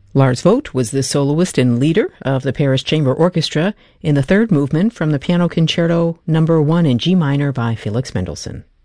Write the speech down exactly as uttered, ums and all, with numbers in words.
Lars Vogt was the soloist and leader of the Paris Chamber Orchestra in the third movement from the Piano Concerto Number one in G minor by Felix Mendelssohn.